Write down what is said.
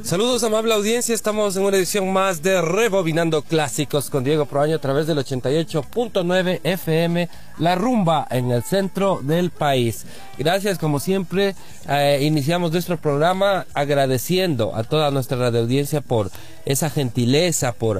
Saludos, amable audiencia, estamos en una edición más de Rebobinando Clásicos con Diego Proaño a través del 88.9 FM, La Rumba, en el centro del país. Gracias, como siempre, iniciamos nuestro programa agradeciendo a toda nuestra radioaudiencia por esa gentileza, por